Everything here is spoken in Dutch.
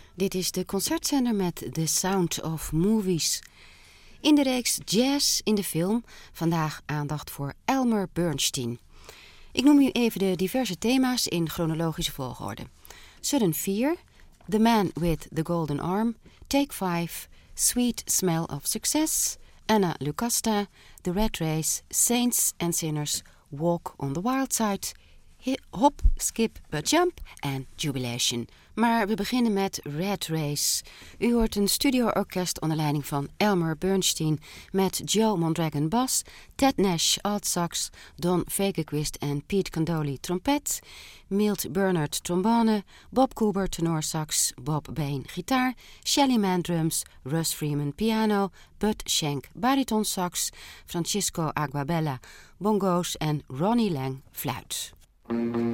Dit is de concertzender met The Sound of Movies. In de reeks Jazz in de film vandaag aandacht voor Elmer Bernstein. Ik noem u even de diverse thema's in chronologische volgorde. Sudden Fear, The Man with the Golden Arm, Take 5, Sweet Smell of Success, Anna Lucasta, The Red Race, Saints and Sinners, Walk on the Wild Side, Hop, Skip, But Jump en Jubilation. Maar we beginnen met Red Race. U hoort een studio-orkest onder leiding van Elmer Bernstein met Joe Mondragon bas, Ted Nash altsax, Don Fagerquist en Pete Condoli trompet, Milt Bernard trombone, Bob Cooper tenorsax, Bob Bain gitaar, Shelly Manne drums, Russ Freeman piano, Bud Schenk baritonsax, Francisco Aguabella bongo's en Ronnie Lang fluit.